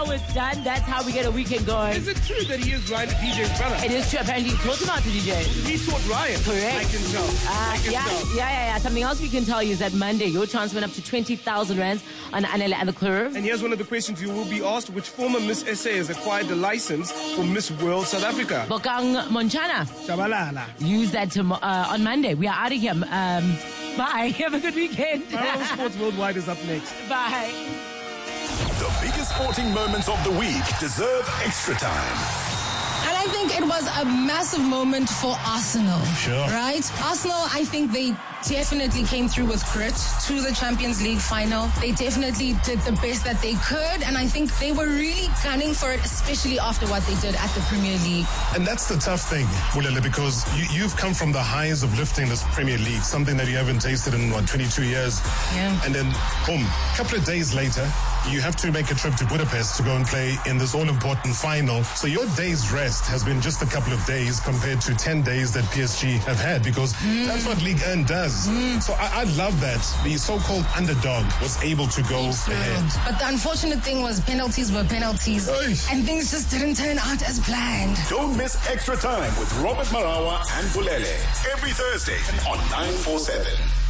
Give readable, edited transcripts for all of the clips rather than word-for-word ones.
it's done. That's how we get a weekend going. Is it true that he is Ryan DJ's brother? It is true. Apparently, he taught him how to DJ. He taught Ryan. Correct. I can tell. Yeah. Something else we can tell you is that Monday, your chance went up to 20,000 rands on Anele and the Curve. And here's one of the questions you will be asked. Which former Miss SA has acquired the license for Miss World South Africa? Bokang Monchana. Shabalala. Use that on Monday. We are out of here. Bye. Have a good weekend. Parallel Sports Worldwide is up next. Bye. The biggest sporting moments of the week deserve extra time. And I think it was a massive moment for Arsenal. Sure. Right? Arsenal, I think they definitely came through with grit to the Champions League final. They definitely did the best that they could, and I think they were really gunning for it, especially after what they did at the Premier League. And that's the tough thing, Bulele, because you've come from the highs of lifting this Premier League, something that you haven't tasted in, 22 years. Yeah. And then, boom, a couple of days later, you have to make a trip to Budapest to go and play in this all-important final. So your day's rest has been just a couple of days compared to 10 days that PSG have had, because that's what Ligue 1 does. So I love that the so-called underdog was able to go ahead. But the unfortunate thing was penalties were penalties. Oy. And things just didn't turn out as planned. Don't miss Extra Time with Robert Marawa and Bulele every Thursday on 947.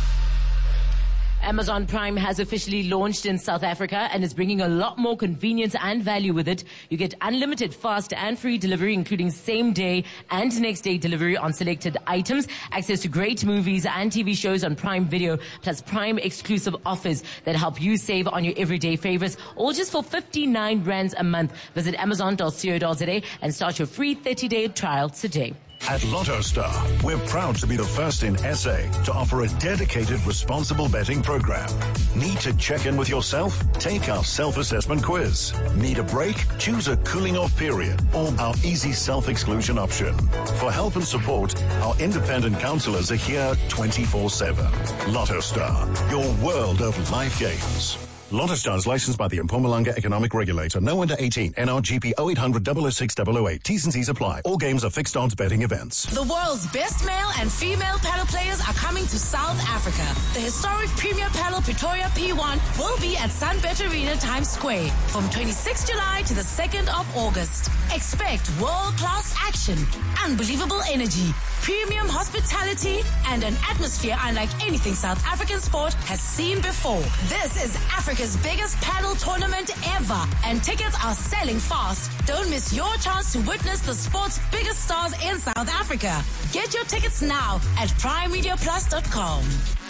Amazon Prime has officially launched in South Africa and is bringing a lot more convenience and value with it. You get unlimited fast and free delivery, including same day and next day delivery on selected items, access to great movies and TV shows on Prime Video, plus Prime exclusive offers that help you save on your everyday favorites, all just for 59 rands a month. Visit amazon.co.za and start your free 30-day trial today. At Lotto Star, we're proud to be the first in SA to offer a dedicated responsible betting program. Need to check in with yourself? Take our self-assessment quiz. Need a break? Choose a cooling off period or our easy self-exclusion option. For help and support, our independent counselors are here 24/7. Lotto Star, your world of life games. Lotto Star is licensed by the Mpumalanga Economic Regulator. No under 18. NRGP 0800 006 008. T's and C's apply. All games are fixed odds betting events. The world's best male and female paddle players are coming to South Africa. The historic Premier Paddle Pretoria P1 will be at Sunbet Arena Times Square from 26 July to the 2nd of August. Expect world-class action, unbelievable energy, premium hospitality, and an atmosphere unlike anything South African sport has seen before. This is Africa's biggest paddle tournament ever, and tickets are selling fast. Don't miss your chance to witness the sport's biggest stars in South Africa. Get your tickets now at primemediaplus.com.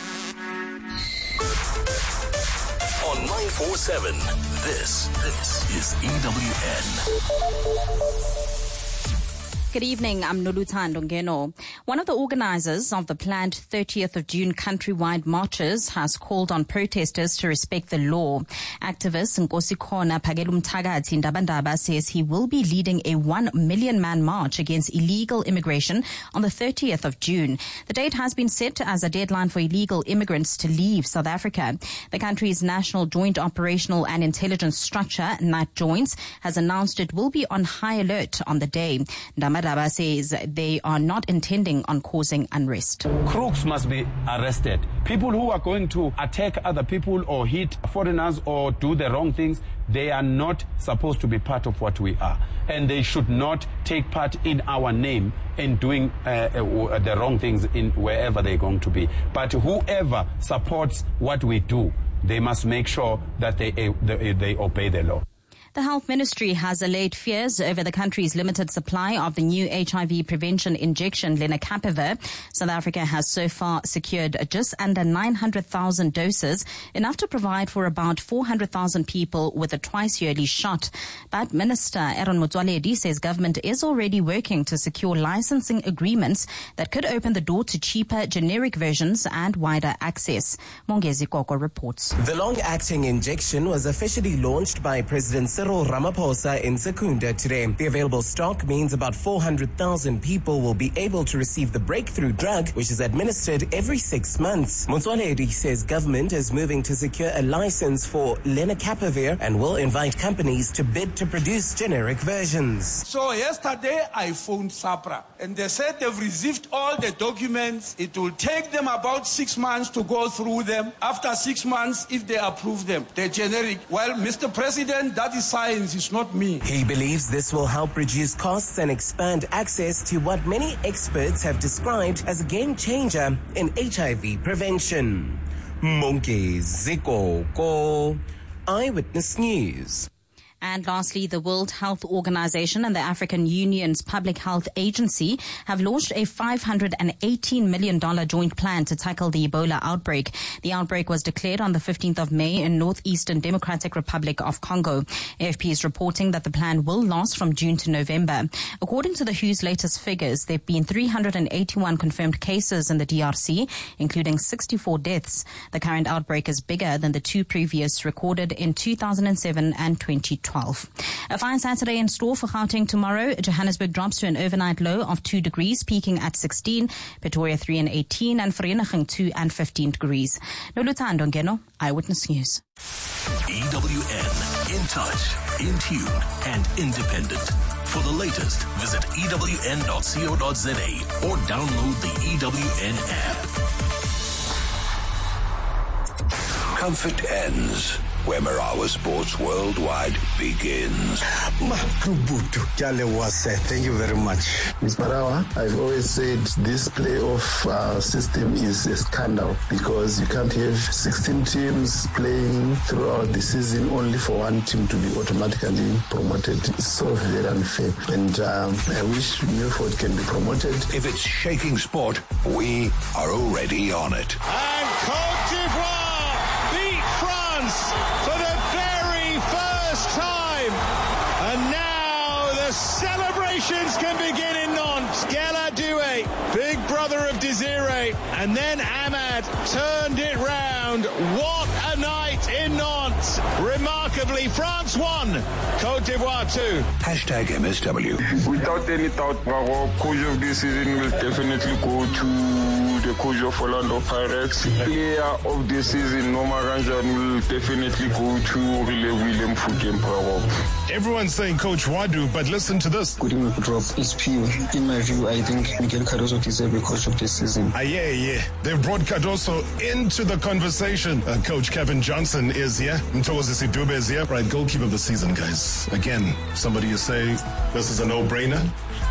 On 947, this is EWN. Good evening, I'm Noluthando Ngeno. One of the organizers of the planned 30th of June countrywide marches has called on protesters to respect the law. Activist Nkosikhona Phakelumthakathi Ndabandaba says he will be leading a 1 million man march against illegal immigration on the 30th of June. The date has been set as a deadline for illegal immigrants to leave South Africa. The country's National Joint Operational and Intelligence Structure, NATJOINTS, has announced it will be on high alert on the day. Ndabandaba says they are not intending on causing unrest. Crooks must be arrested. People who are going to attack other people or hit foreigners or do the wrong things, they are not supposed to be part of what we are. And they should not take part in our name in doing the wrong things in wherever they're going to be. But whoever supports what we do, they must make sure that they obey the law. The Health Ministry has allayed fears over the country's limited supply of the new HIV prevention injection lenacapavir. South Africa has so far secured just under 900,000 doses, enough to provide for about 400,000 people with a twice-yearly shot. But Minister Aaron Motsoaledi says government is already working to secure licensing agreements that could open the door to cheaper generic versions and wider access. Mongezi Koko reports. The long-acting injection was officially launched by President Cyril Ramaphosa in Secunda today. The available stock means about 400,000 people will be able to receive the breakthrough drug, which is administered every 6 months. Motsoaledi says government is moving to secure a license for lenacapavir and will invite companies to bid to produce generic versions. So yesterday I phoned SAPRA and they said they've received all the documents. It will take them about 6 months to go through them. After 6 months, if they approve them, the generic. Well, Mr. President, that is fines is not me. He believes this will help reduce costs and expand access to what many experts have described as a game changer in HIV prevention. Monke Zikoko, Eyewitness News. And lastly, the World Health Organization and the African Union's Public Health Agency have launched a $518 million joint plan to tackle the Ebola outbreak. The outbreak was declared on the 15th of May in Northeastern Democratic Republic of Congo. AFP is reporting that the plan will last from June to November. According to the WHO's latest figures, there have been 381 confirmed cases in the DRC, including 64 deaths. The current outbreak is bigger than the two previous recorded in 2007 and 2012. A fine Saturday in store for Gauteng tomorrow. Johannesburg drops to an overnight low of 2 degrees, peaking at 16. Pretoria 3 and 18, and Vereeniging 2 and 15 degrees. Noluthando Ngeno, Eyewitness News. EWN, in touch, in tune, and independent. For the latest, visit ewn.co.za or download the EWN app. Comfort ends where Marawa Sports Worldwide begins. Thank you very much. Ms. Marawa, I've always said this playoff system is a scandal because you can't have 16 teams playing throughout the season only for one team to be automatically promoted. It's so very unfair. And I wish Milford can be promoted. If it's shaking sport, we are already on it. And Côte d'Ivoire beat France for the very first time. And now the celebrations can begin in Nantes. Gala Doué, big brother of Desiree, and then Ahmad turned it round. What a night in Nantes. Remarkably, France won, Côte d'Ivoire 2. Hashtag MSW. Without any doubt, our coach of this season will definitely go to the coach of Orlando Pirates. Player of the season, Noma Ranjan, will definitely go to William Fouquet-Parop. Everyone's saying Coach Wadu, but listen to this. Couldn't drop is pure. In my view, I think Miguel Cardoso deserves a coach of this season. Yeah. They've brought Cardoso into the conversation. Coach Kevin Johnson is here. Mtozi Sidube is here. Right, goalkeeper of the season, guys. Again, somebody is saying this is a no-brainer.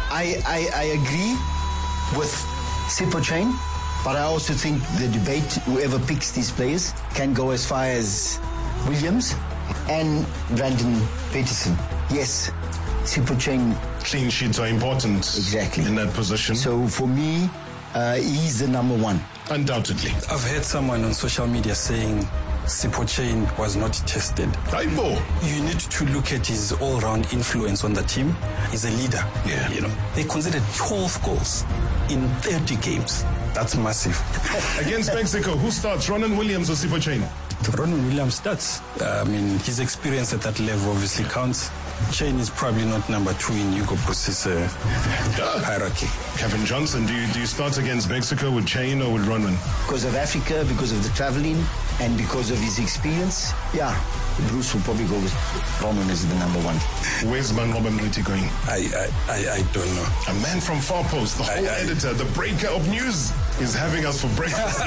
I agree with Sipho Chain, but I also think the debate, whoever picks these players, can go as far as Williams and Brandon Peterson. Yes, Sipho Chain. Clean sheets are important. Exactly. In that position. So for me, he's the number one. Undoubtedly. I've heard someone on social media saying Sipho Chain was not tested. You need to look at his all-round influence on the team. He's a leader. Yeah. You know, they conceded 12 goals in 30 games. That's massive. Against Mexico, who starts, Ronan Williams or Sipho Chain? Ronan Williams starts. His experience at that level obviously counts. Chain is probably not number 2 in Hugo Brous's hierarchy. Kevin Johnson, do you start against Mexico with Chain or with Ronan? Because of Africa, because of the traveling, and because of his experience, Bruce will probably go with Ronan as the number 1. Where's Man Robin Moiti going? I don't know. A man from Far Post, the whole editor, the breaker of news, is having us for breakfast.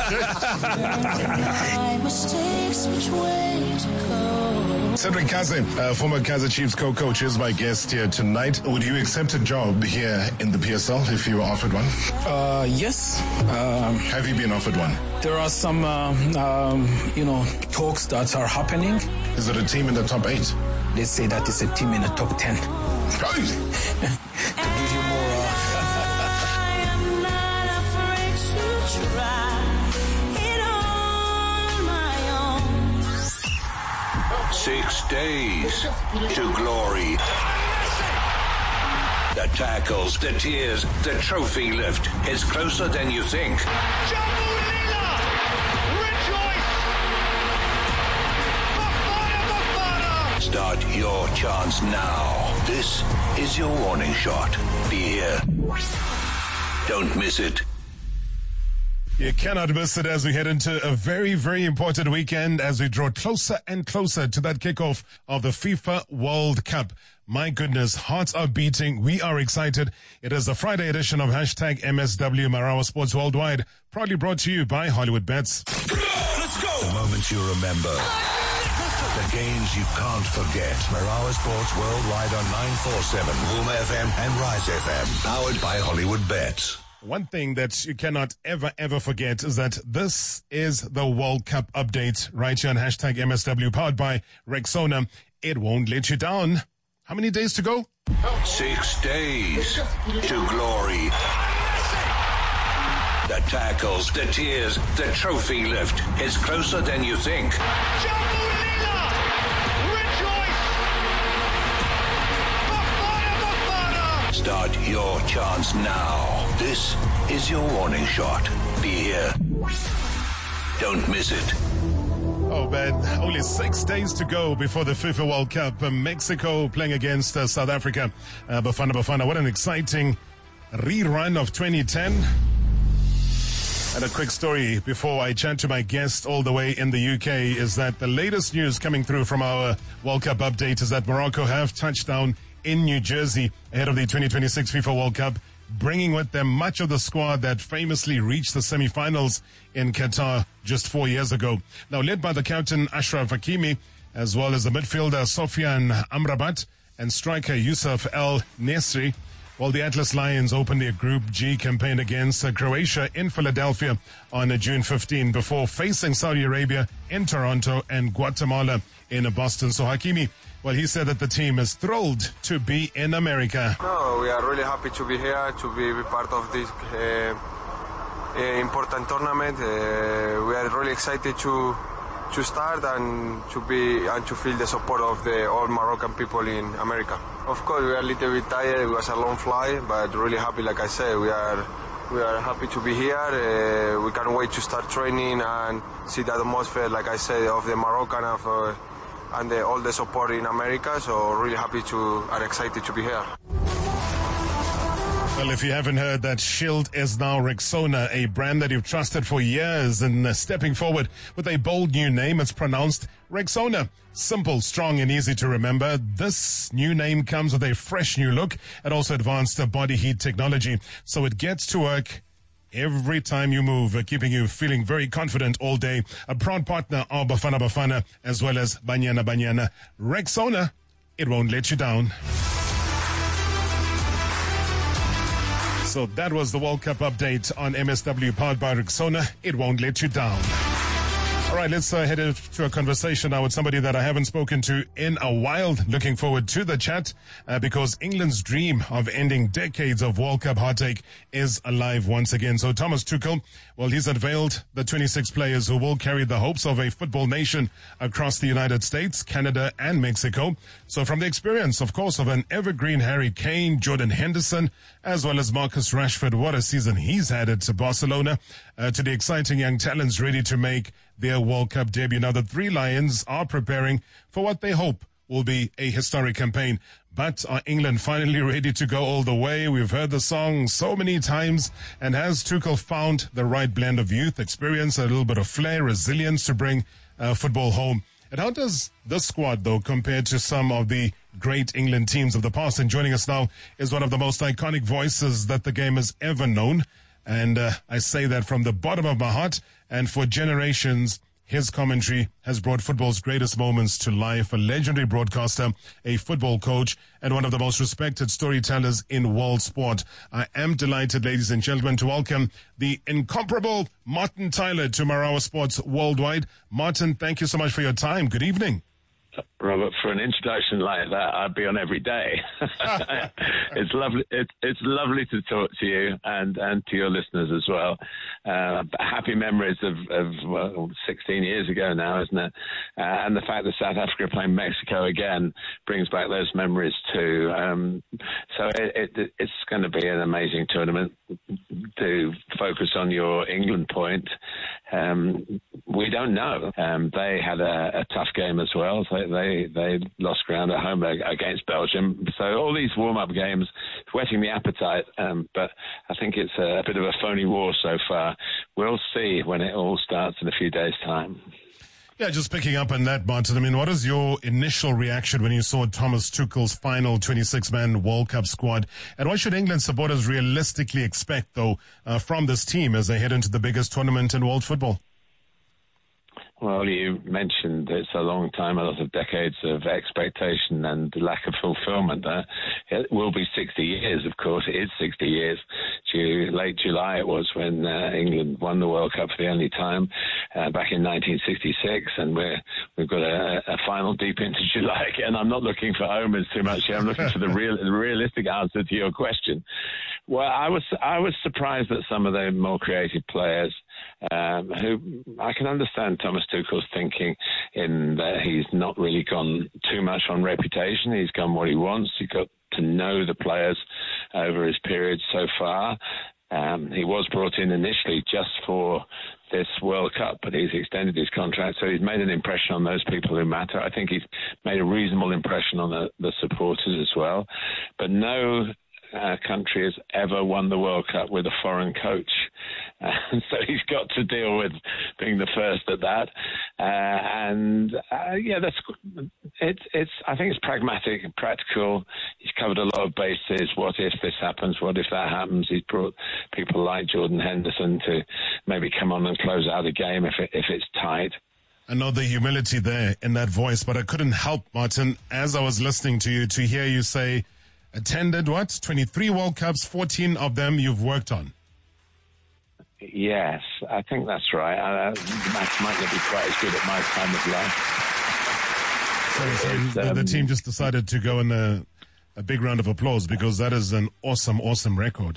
Cedric Kaze, former Kaizer Chiefs co-coach, is my guest here tonight. Would you accept a job here in the PSL if you were offered one? Yes. Have you been offered one? There are some, talks that are happening. Is it a team in the top 8? Let's say that it's a team in the top 10. To give you more... 6 days to glory. The tackles, the tears, the trophy lift is closer than you think. Start your chance now. This is your warning shot. Be here. Don't miss it. You cannot miss it as we head into a very, very important weekend as we draw closer and closer to that kickoff of the FIFA World Cup. My goodness, hearts are beating. We are excited. It is the Friday edition of Hashtag MSW Marawa Sports Worldwide, proudly brought to you by Hollywood Bets. Let's go! The moments you remember. The games you can't forget. Marawa Sports worldwide on 947, Vuma FM and Rise FM. Powered by Hollywood Bets. One thing that you cannot ever forget is that this is the World Cup update right here on hashtag MSW, powered by Rexona. It won't let you down. How many days to go? 6 days to glory. The tackles, the tears, the trophy lift. It's closer than you think. Start your chance now. This is your warning shot. Be here. Don't miss it. Oh, man, only 6 days to go before the FIFA World Cup. Mexico playing against South Africa. Bafana, what an exciting rerun of 2010. And a quick story before I chat to my guest all the way in the UK is that the latest news coming through from our World Cup update is that Morocco have touched down in New Jersey ahead of the 2026 FIFA World Cup, bringing with them much of the squad that famously reached the semi-finals in Qatar just 4 years ago. Now, led by the captain Ashraf Hakimi, as well as the midfielder Sofian Amrabat and striker Yusuf El Nesri, well, the Atlas Lions opened their Group G campaign against Croatia in Philadelphia on June 15 before facing Saudi Arabia in Toronto and Guatemala in Boston. So Hakimi, well, he said that the team is thrilled to be in America. No, we are really happy to be here, to be part of this important tournament. We are really excited to start and to feel the support of all Moroccan people in America. Of course, we are a little bit tired. It was a long flight, but really happy. Like I said, we are happy to be here. We can't wait to start training and see the atmosphere, like I said, of the Moroccan and all the support in America. So really happy and excited to be here. Well, if you haven't heard, that Shield is now Rexona, a brand that you've trusted for years, and stepping forward with a bold new name. It's pronounced Rexona. Simple, strong, and easy to remember. This new name comes with a fresh new look and also advanced body heat technology. So it gets to work every time you move, keeping you feeling very confident all day. A proud partner of Bafana as well as Banyana. Rexona, it won't let you down. So that was the World Cup update on MSW, powered by Rexona. It won't let you down. All right, let's head to a conversation now with somebody that I haven't spoken to in a while. Looking forward to the chat because England's dream of ending decades of World Cup heartache is alive once again. So Thomas Tuchel, well, he's unveiled the 26 players who will carry the hopes of a football nation across the United States, Canada, and Mexico. So from the experience, of course, of an evergreen Harry Kane, Jordan Henderson, as well as Marcus Rashford, what a season he's had at Barcelona, to the exciting young talents ready to make their World Cup debut. Now, the Three Lions are preparing for what they hope will be a historic campaign. But are England finally ready to go all the way? We've heard the song so many times. And has Tuchel found the right blend of youth, experience, a little bit of flair, resilience to bring football home? And how does this squad, though, compare to some of the great England teams of the past? And joining us now is one of the most iconic voices that the game has ever known. And I say that from the bottom of my heart. And for generations, his commentary has brought football's greatest moments to life. A legendary broadcaster, a football coach, and one of the most respected storytellers in world sport. I am delighted, ladies and gentlemen, to welcome the incomparable Martin Tyler to Marawa Sports Worldwide. Martin, thank you so much for your time. Good evening. Robert, for an introduction like that, I'd be on every day. It's lovely. It's lovely to talk to you and to your listeners as well. Happy memories of 16 years ago now, isn't it? And the fact that South Africa are playing Mexico again brings back those memories too. So it's going to be an amazing tournament. To focus on your England point, we don't know. They had a tough game as well. They lost ground at home against Belgium. So all these warm-up games, whetting the appetite, but I think it's a bit of a phony war so far. We'll see when it all starts in a few days' time. Yeah, just picking up on that, Martin. I mean, what is your initial reaction when you saw Thomas Tuchel's final 26-man World Cup squad? And what should England supporters realistically expect, though, from this team as they head into the biggest tournament in world football? Well, you mentioned it's a long time, a lot of decades of expectation and lack of fulfillment. It will be 60 years, of course. It is 60 years. Late July it was when England won the World Cup for the only time back in 1966, and we've got a final deep into July again. I'm not looking for omens too much here. I'm looking for the realistic answer to your question. Well, I was surprised that some of the more creative players, who I can understand Thomas Tuchel's thinking in that he's not really gone too much on reputation. He's gone what he wants. He got to know the players over his period so far. He was brought in initially just for this World Cup, but he's extended his contract, so he's made an impression on those people who matter. I think he's made a reasonable impression on the supporters as well. But no country has ever won the World Cup with a foreign coach. So he's got to deal with being the first at that. I think it's pragmatic and practical. He's covered a lot of bases. What if this happens? What if that happens? He's brought people like Jordan Henderson to maybe come on and close out a game if it's tight. I know the humility there in that voice, but I couldn't help, Martin, as I was listening to you, to hear you say, attended 23 World Cups, 14 of them you've worked on. Yes, I think that's right. I might not be quite as good at my time of life. So the team just decided to go in a big round of applause because that is an awesome, awesome record.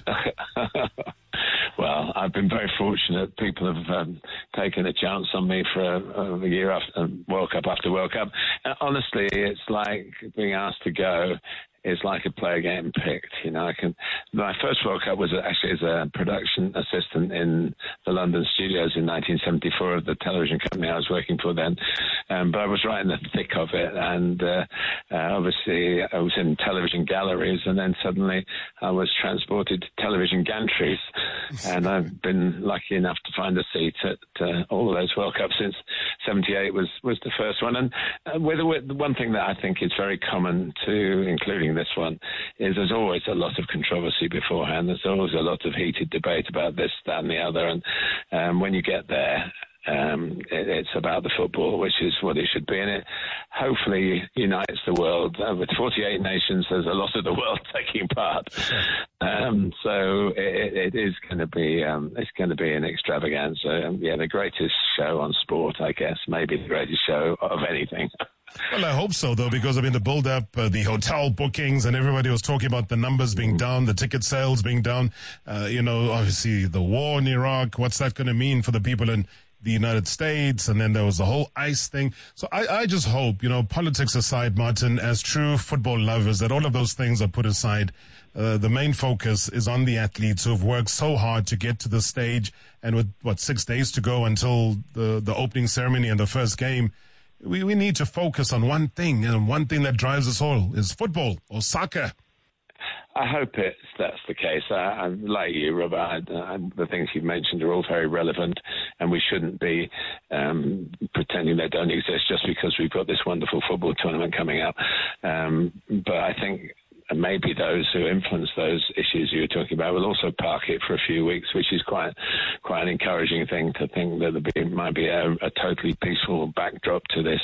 Well, I've been very fortunate. People have taken a chance on me for a year after World Cup after World Cup. Honestly, it's like being asked to go. It's like a player getting picked. My first World Cup was actually as a production assistant in the London studios in 1974 of the television company I was working for then. But I was right in the thick of it, and obviously I was in television galleries, and then suddenly I was transported to television gantries, and I've been lucky enough to find a seat at all of those World Cups since 78 was the first one. And with one thing that I think is very common to including this one is there's always a lot of controversy beforehand. There's always a lot of heated debate about this, that and the other. And when you get there, it's about the football, which is what it should be. And it hopefully unites the world. With 48 nations, there's a lot of the world taking part. So it is going to be an extravaganza. The greatest show on sport, I guess, maybe the greatest show of anything. Well, I hope so, though, because, the build-up, the hotel bookings, and everybody was talking about the numbers being down, the ticket sales being down, obviously the war in Iraq, what's that going to mean for the people in the United States? And then there was the whole ICE thing. So I just hope, politics aside, Martin, as true football lovers, that all of those things are put aside. The main focus is on the athletes who've worked so hard to get to the stage, and with, 6 days to go until the opening ceremony and the first game, we need to focus on one thing, and one thing that drives us all is football or soccer. I hope that's the case. I'm like you, Robert. The things you've mentioned are all very relevant, and we shouldn't be pretending they don't exist just because we've got this wonderful football tournament coming up. But I think maybe those who influence those issues you were talking about will also park it for a few weeks, which is quite an encouraging thing to think that there might be a totally peaceful backdrop to this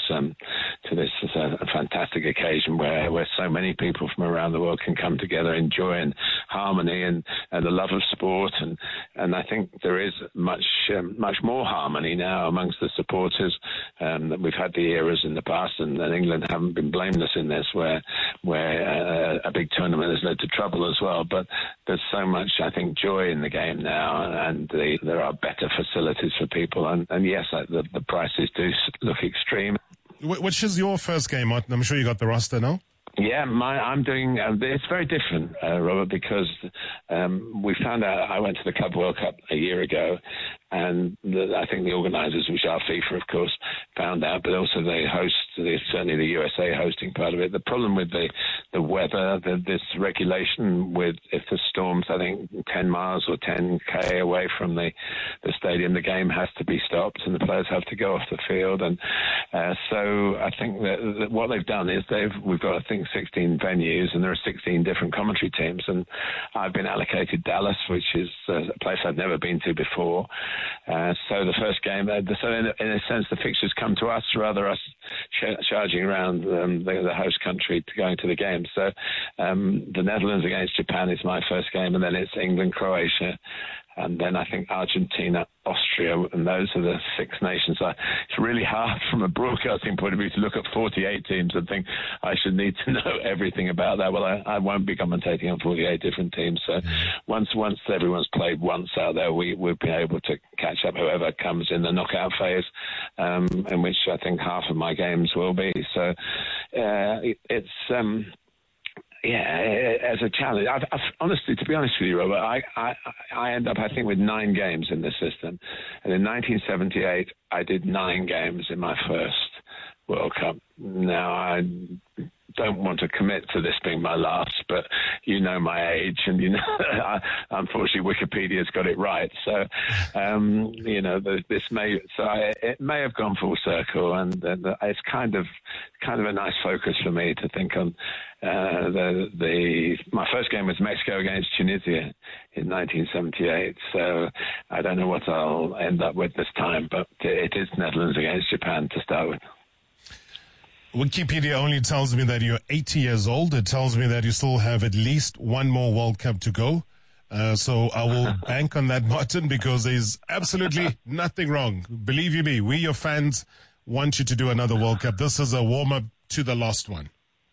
a fantastic occasion where so many people from around the world can come together, enjoying harmony and the love of sport, and I think there is much more harmony now amongst the supporters. That we've had the eras in the past, and England haven't been blameless in this, where a big tournament has led to trouble as well. But there's so much, I think, joy in the game now, and there are better facilities for people. And yes, the prices do look extreme. Which is your first game, Martin? I'm sure you got the roster now. Yeah, I'm doing. It's very different, Robert, because we found out. I went to the Club World Cup a year ago, and I think the organisers, which are FIFA, of course, found out. But also they host, certainly the USA hosting part of it. The problem with the the weather, this regulation with if the storm's, I think, 10 miles or 10k away from the stadium, the game has to be stopped and the players have to go off the field. And so I think that what they've done is we've got, I think, 16 venues and there are 16 different commentary teams. And I've been allocated Dallas, which is a place I've never been to before. So the first game, so in a sense, the fixtures come to us rather us charging around the host country to going to the game. So the Netherlands against Japan is my first game, and then it's England, Croatia, and then I think Argentina, Austria, and those are the 6 nations. It's really hard from a broadcasting point of view to look at 48 teams and think I should need to know everything about that. Well, I won't be commentating on 48 different teams. So once everyone's played once out there, we'll be able to catch up whoever comes in the knockout phase, in which I think half of my games will be. So it's... as a challenge. I've honestly, to be honest with you, Robert, I end up, I think, with 9 games in this system. And in 1978, I did 9 games in my first World Cup. Now, I don't want to commit to this being my last, but you know my age, and you know, unfortunately, Wikipedia's got it right. So, you know, it may have gone full circle, and it's kind of a nice focus for me to think on. My first game was Mexico against Tunisia in 1978. So I don't know what I'll end up with this time, but it is Netherlands against Japan to start with. Wikipedia only tells me that you're 80 years old. It tells me that you still have at least one more World Cup to go. So I will bank on that, Martin, because there's absolutely nothing wrong. Believe you me, we, your fans, want you to do another World Cup. This is a warm-up to the last one.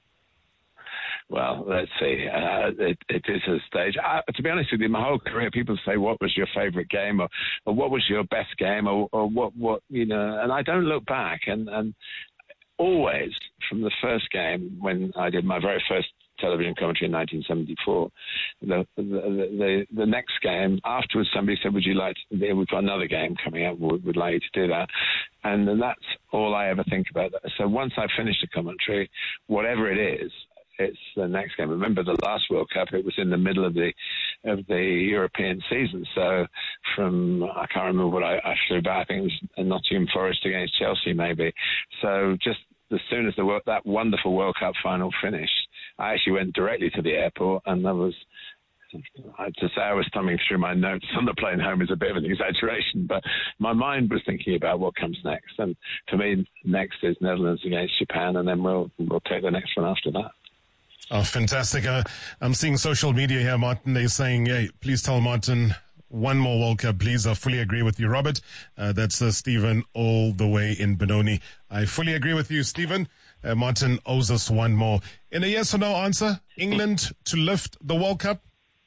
Well, let's see. It is a stage. To be honest with you, my whole career, people say, what was your favorite game, or what was your best game, or what, you know, and I don't look back. And always, from the first game, when I did my very first television commentary in 1974, the next game, afterwards somebody said, would you like to, we've got another game coming up, we'd like you to do that. And then that's all I ever think about. So once I finish the commentary, whatever it is, it's the next game. Remember the last World Cup, it was in the middle of the European season. So I can't remember what I flew back. I think it was Nottingham Forest against Chelsea maybe. So just as soon as that wonderful World Cup final finished, I actually went directly to the airport, and to say I was thumbing through my notes on the plane home is a bit of an exaggeration, but my mind was thinking about what comes next. And for me, next is Netherlands against Japan, and then we'll take the next one after that. Oh, fantastic. I'm seeing social media here, Martin. They're saying, hey, please tell Martin one more World Cup, please. I fully agree with you, Robert. That's Stephen all the way in Benoni. I fully agree with you, Stephen. Martin owes us one more. In a yes or no answer, England to lift the World Cup?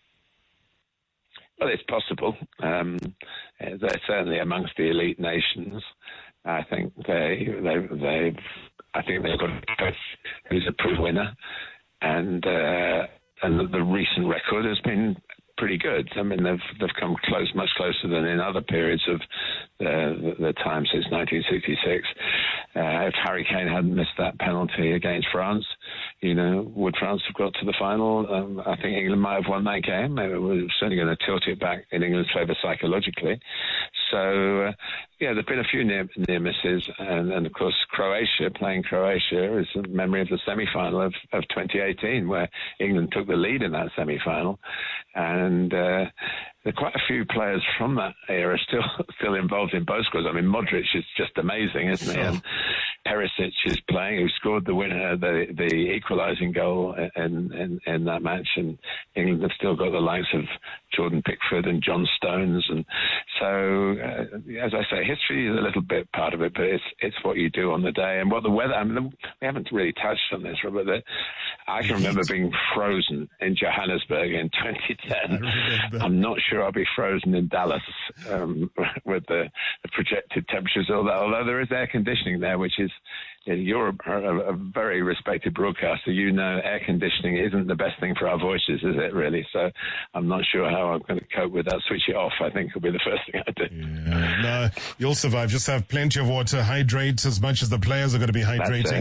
Well, it's possible. They're certainly amongst the elite nations. I think they've got a coach who's a proof winner. And the recent record has been pretty good. I mean, they've come close, much closer than in other periods of the time since 1966. If Harry Kane hadn't missed that penalty against France, you know, would France have got to the final? I think England might have won that game. We're certainly going to tilt it back in England's favour psychologically. So, yeah, there've been a few near misses, and of course playing Croatia is a memory of the semi-final of 2018, where England took the lead in that semi-final, and there are quite a few players from that era still involved in both scores. I mean, Modric is just amazing, isn't he? And Perisic is playing, who scored the winner, the equalising goal in that match, and England have still got the likes of Jordan Pickford and John Stones, and so as I say, history is a little bit part of it, but it's what you do on the day and what the weather. I mean, we haven't really touched on this, Robert. I can remember being frozen in Johannesburg in 2010. I'm not sure I'll be frozen in Dallas with the projected temperatures, although there is air conditioning there, which is, you're a very respected broadcaster. You know, air conditioning isn't the best thing for our voices, is it, really? So I'm not sure how I'm going to cope with that. Switch it off, I think, will be the first thing I do. Yeah, no, you'll survive. Just have plenty of water. Hydrate as much as the players are going to be hydrating.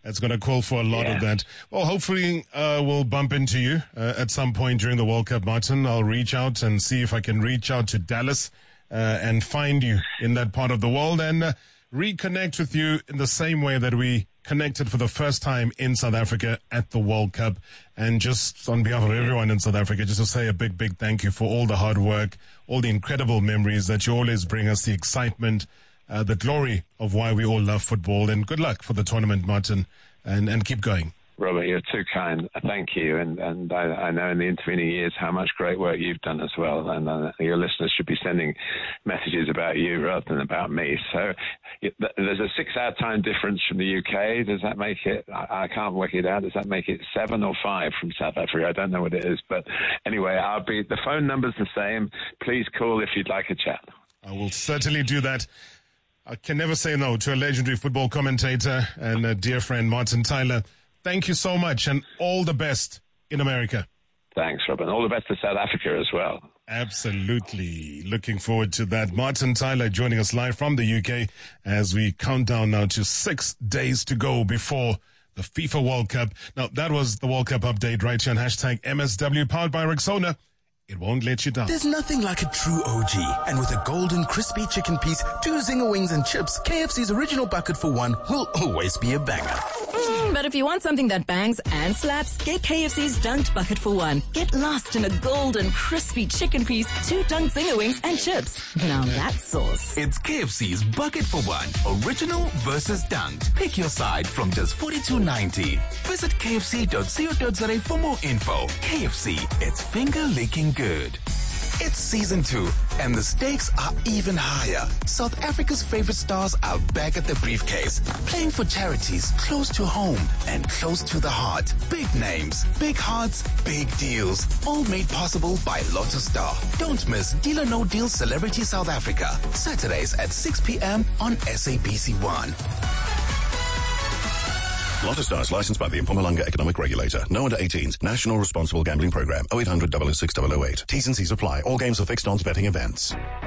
It's going to call for a lot of that. Well, hopefully we'll bump into you at some point during the World Cup, Martin. I'll reach out and see if I can reach out to Dallas and find you in that part of the world and reconnect with you in the same way that we connected for the first time in South Africa at the World Cup. And just on behalf of everyone in South Africa, just to say a big, big thank you for all the hard work, all the incredible memories that you always bring us, the excitement, the glory of why we all love football. And good luck for the tournament, Martin, and keep going. Robert, you're too kind. Thank you. And I know in the intervening years how much great work you've done as well. And your listeners should be sending messages about you rather than about me. So there's a 6-hour time difference from the UK. Does that make it, I can't work it out, does that make it 7 or 5 from South Africa? I don't know what it is. But anyway, the phone number's the same. Please call if you'd like a chat. I will certainly do that. I can never say no to a legendary football commentator and a dear friend, Martin Tyler. Thank you so much, and all the best in America. Thanks, Robin. All the best to South Africa as well. Absolutely. Looking forward to that. Martin Tyler joining us live from the UK as we count down now to 6 days to go before the FIFA World Cup. Now, that was the World Cup update right here on #MSW, powered by Rexona. It won't let you down. There's nothing like a true OG. And with a golden crispy chicken piece, 2 Zinger wings and chips, KFC's original bucket for one will always be a banger. But if you want something that bangs and slaps, get KFC's Dunked Bucket for one. Get lost in a golden crispy chicken piece, 2 Dunked Zinger wings and chips. Now that's sauce. It's KFC's Bucket for one. Original versus Dunked. Pick your side from just $42.90. Visit kfc.co.za for more info. KFC, it's finger-licking good. It's season 2, and the stakes are even higher. South Africa's favorite stars are back at the briefcase, playing for charities close to home and close to the heart. Big names, big hearts, big deals, all made possible by Lotto Star. Don't miss Deal or No Deal Celebrity South Africa, Saturdays at 6 p.m. on SABC1. Lotto Star is licensed by the Mpumalanga Economic Regulator. No under 18s. National Responsible Gambling Program. 0800 006 008. T's and C's apply. All games are fixed odds betting events.